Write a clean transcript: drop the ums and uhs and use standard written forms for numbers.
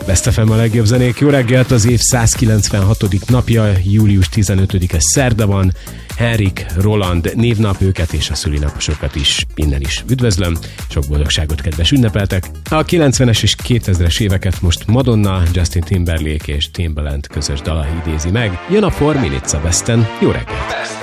Best FM a legjobb zenék. Jó reggelt, az év 196. napja, július 15-e szerda van. Henrik, Roland névnap, őket és a szülinaposokat is innen is üdvözlöm. Sok boldogságot, kedves ünnepeltek. A 90-es és 2000-es éveket most Madonna, Justin Timberlake és Timbaland közös dala idézi meg. Jön a 4 Minutes a Besten. Jó reggelt!